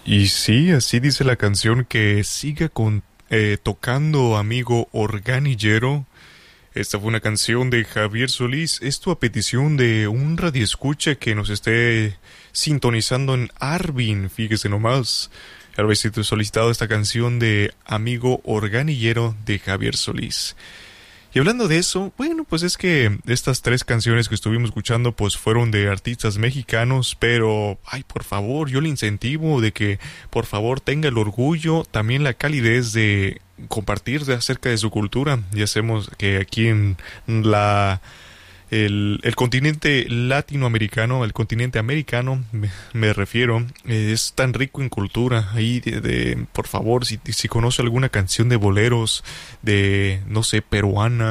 Y sí, así dice la canción, que siga tocando, amigo organillero. Esta fue una canción de Javier Solís. Esto a petición de un radioescucha que nos esté sintonizando en Arvin, fíjese nomás. Haber solicitado esta canción de Amigo Organillero de Javier Solís. Y hablando de eso, bueno, pues es que estas tres canciones que estuvimos escuchando pues fueron de artistas mexicanos, pero, ay, por favor, yo le incentivo de que, por favor, tenga el orgullo, también la calidez de compartir acerca de su cultura. Ya sabemos que aquí en el continente latinoamericano, el continente americano, me refiero, es tan rico en cultura. Ahí, por favor, si conoce alguna canción de boleros, de, no sé, peruana,